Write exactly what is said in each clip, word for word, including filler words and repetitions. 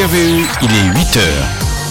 V E, il est huit heures.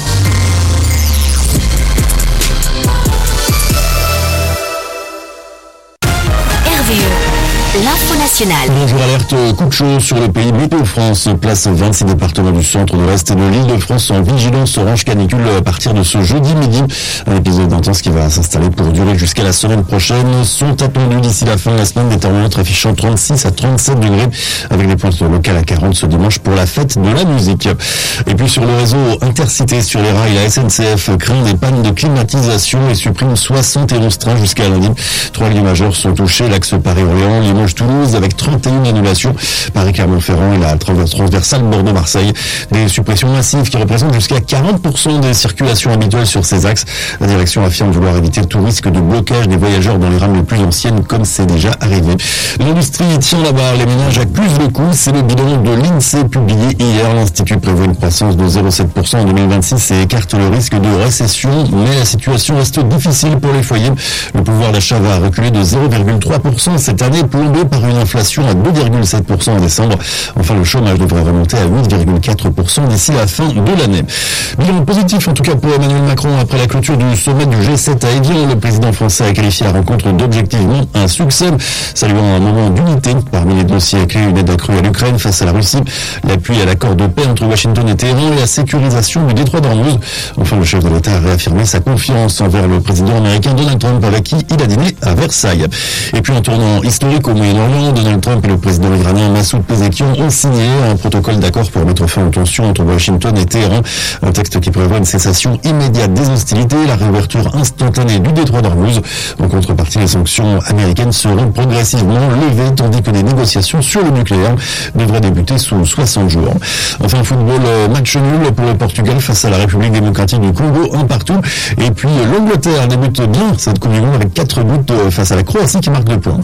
R V E, l'info nationale. Bonjour, alerte coup de chaud sur le pays. Météo France place vingt-six départements du centre, de l'Est et de l'Île-de-France en vigilance orange canicule à partir de ce jeudi midi. Un épisode intense qui va s'installer pour durer jusqu'à la semaine prochaine. Sont attendus d'ici la fin de la semaine des thermomètres affichant trente-six à trente-sept degrés avec des pointes locales à quarante ce dimanche pour la fête de la musique. Et puis sur le réseau Intercité sur les rails, la S N C F craint des pannes de climatisation et supprime soixante et onze trains jusqu'à lundi. Trois lignes majeures sont touchées, l'axe Paris-Orléans, Limoges-Toulouse avec trente et une annulations, Paris-Clermont-Ferrand et la transversale Bordeaux-Marseille. Des suppressions massives qui représentent jusqu'à quarante pour cent des circulations habituelles sur ces axes. La direction affirme vouloir éviter tout risque de blocage des voyageurs dans les rames les plus anciennes comme c'est déjà arrivé. L'industrie tient la barre, les ménages accusent le coup. C'est le bilan de l'INSEE publié hier. L'Institut prévoit une croissance de zéro virgule sept pour cent en deux mille vingt-six et écarte le risque de récession. Mais la situation reste difficile pour les foyers. Le pouvoir d'achat va reculer de zéro virgule trois pour cent cette année, plombé par une inflation à deux virgule sept pour cent en décembre. Enfin, le chômage devrait remonter à huit virgule quatre pour cent d'ici la fin de l'année. Bilan positif en tout cas pour Emmanuel Macron après la clôture du sommet du G sept à Évian. Le président français a qualifié la rencontre d'objectivement un succès, saluant un moment d'unité. Parmi les dossiers clés, une aide accrue à l'Ukraine face à la Russie, l'appui à l'accord de paix entre Washington et Téhéran et la sécurisation du détroit d'Ormuz. Enfin, le chef de l'État a réaffirmé sa confiance envers le président américain Donald Trump avec qui il a dîné à Versailles. Et puis en tournant historique au Moyen-Orient, Donald Trump et le président iranien Massoud Pezeshkian ont signé un protocole d'accord pour mettre fin aux tensions entre Washington et Téhéran. Un texte qui prévoit une cessation immédiate des hostilités, la réouverture instantanée du détroit d'Ormuz. En contrepartie, les sanctions américaines seront progressivement levées, tandis que les négociations sur le nucléaire devraient débuter sous soixante jours. Enfin, football, match nul pour le Portugal face à la République démocratique du Congo, un partout. Et puis l'Angleterre débute bien cette Coupe du Monde avec quatre buts face à la Croatie qui marque deux points.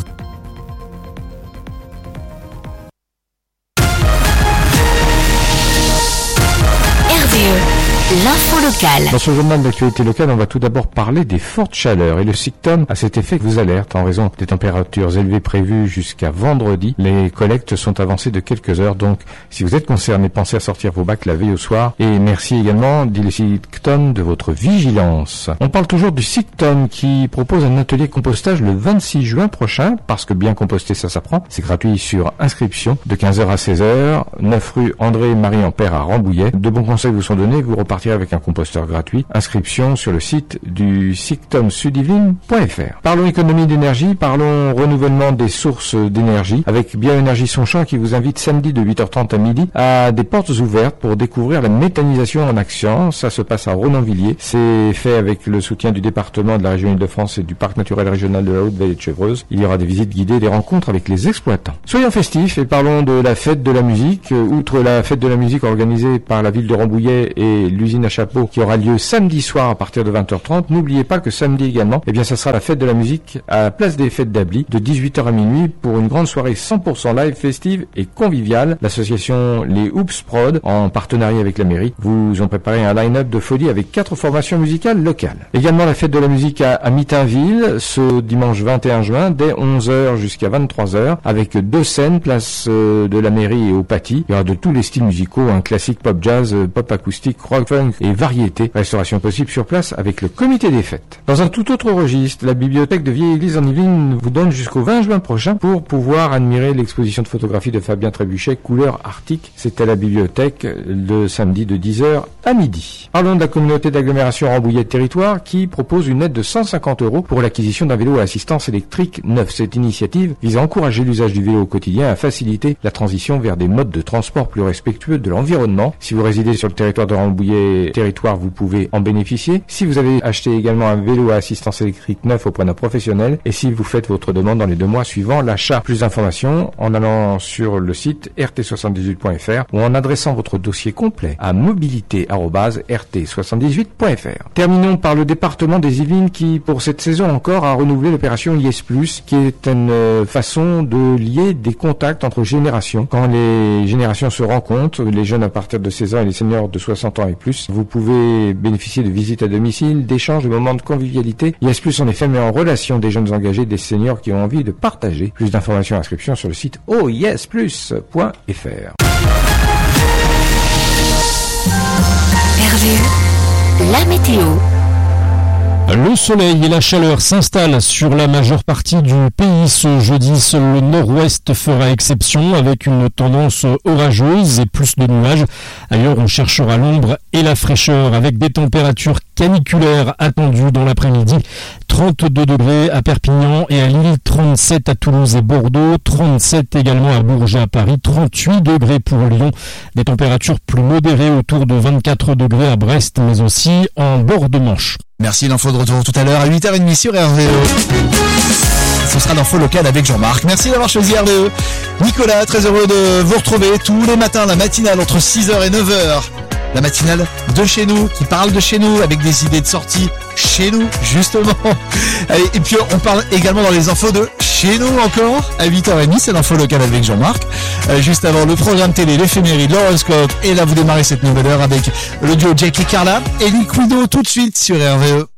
L'info locale. Dans ce journal d'actualité locale, on va tout d'abord parler des fortes chaleurs. Et le SICTOM, à cet effet, vous alerte en raison des températures élevées prévues jusqu'à vendredi. Les collectes sont avancées de quelques heures. Donc, si vous êtes concerné, pensez à sortir vos bacs la veille au soir. Et merci également, dit le SICTOM, de votre vigilance. On parle toujours du SICTOM qui propose un atelier compostage le vingt-six juin prochain. Parce que bien composter, ça s'apprend. C'est gratuit sur inscription de quinze heures à seize heures. neuf rue André-Marie-Ampère à Rambouillet. De bons conseils vous sont donnés. Vous repartirez avec un composteur gratuit. Inscription sur le site du sictom sudivine point f r. Parlons économie d'énergie, parlons renouvellement des sources d'énergie avec Bioénergie Sonchamp qui vous invite samedi de huit heures trente à midi à des portes ouvertes pour découvrir la méthanisation en action. Ça se passe à Ronan-Villiers. C'est fait avec le soutien du département de la région Île-de-France et du parc naturel régional de la Haute-Vallée de Chevreuse. Il y aura des visites guidées, des rencontres avec les exploitants. Soyons festifs et parlons de la fête de la musique. Outre la fête de la musique organisée par la ville de Rambouillet et l'usine à chapeau qui aura lieu samedi soir à partir de vingt heures trente. N'oubliez pas que samedi également, eh bien, ça sera la fête de la musique à la place des fêtes d'Ably de dix-huit heures à minuit pour une grande soirée cent pour cent live, festive et conviviale. L'association Les Oops Prod, en partenariat avec la mairie, vous ont préparé un line-up de folie avec quatre formations musicales locales. Également la fête de la musique à, à Mitainville ce dimanche vingt et un juin dès onze heures jusqu'à vingt-trois heures avec deux scènes, place euh, de la mairie et au Paty. Il y aura de tous les styles musicaux, un classique pop jazz, pop acoustique, rock funk et variété. Restauration possible sur place avec le comité des fêtes. Dans un tout autre registre, la bibliothèque de Vieille Église en Yvelines vous donne jusqu'au vingt juin prochain pour pouvoir admirer l'exposition de photographie de Fabien Trébuchet, couleur arctique. C'est à la bibliothèque le samedi de dix heures à midi. Parlons de la communauté d'agglomération Rambouillet Territoire qui propose une aide de cent cinquante euros pour l'acquisition d'un vélo à assistance électrique neuf. Cette initiative vise à encourager l'usage du vélo au quotidien et à faciliter la transition vers des modes de transport plus respectueux de l'environnement. Si vous résidez sur le territoire de Rambouillet Territoire, vous pouvez en bénéficier. Si vous avez acheté également un vélo à assistance électrique neuf auprès d'un professionnel et si vous faites votre demande dans les deux mois suivant l'achat. Plus d'informations en allant sur le site r t soixante-dix-huit point f r ou en adressant votre dossier complet à mobilité arobase r t soixante-dix-huit point f r. Terminons par le département des Yvelines qui, pour cette saison encore, a renouvelé l'opération I S plus, qui est une façon de lier des contacts entre générations. Quand les générations se rencontrent, les jeunes à partir de seize ans et les seniors de soixante ans et plus, vous pouvez bénéficier de visites à domicile, d'échanges, de moments de convivialité. I S plus, en effet, met en relation des jeunes engagés, des seniors qui ont envie de partager. Plus d'informations et inscriptions sur le site o i s plus point f r. la météo. Le soleil et la chaleur s'installent sur la majeure partie du pays ce jeudi. Seul le nord-ouest fera exception avec une tendance orageuse et plus de nuages. Ailleurs, on cherchera l'ombre et la fraîcheur avec des températures caniculaires attendues dans l'après-midi. trente-deux degrés à Perpignan et à Lille, trente-sept à Toulouse et Bordeaux, trente-sept également à Bourges et à Paris, trente-huit degrés pour Lyon. Des températures plus modérées autour de vingt-quatre degrés à Brest, mais aussi en bord de Manche. Merci, l'info de retour tout à l'heure à huit heures trente sur R V E. Ce sera l'info locale avec Jean-Marc. Merci d'avoir choisi R V E. Nicolas, très heureux de vous retrouver tous les matins, la matinale entre six heures et neuf heures. La matinale de chez nous, qui parle de chez nous, avec des idées de sortie chez nous, justement. Allez, et puis on parle également dans les infos de chez nous encore. À huit heures trente, c'est l'info locale avec Jean-Marc. Euh, juste avant le programme télé, l'éphéméride, l'horoscope. Et là, vous démarrez cette nouvelle heure avec le duo Jake et Carla et Liquido tout de suite sur R V E.